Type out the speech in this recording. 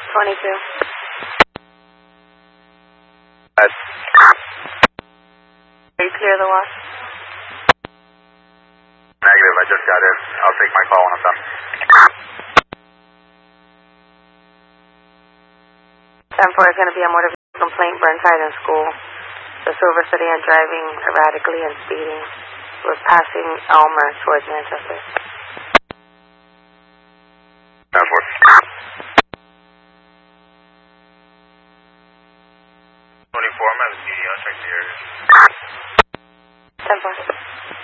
22. Are you clear of the wash? Negative, I just got in. I'll take my call when I'm done. 10-4 is going to be a motor vehicle complaint, Burnside in school. The silver sedan driving erratically and speeding was passing Elmer towards Manchester. 10-4. 24, I'm at the PD. I'll check the area. 10-4.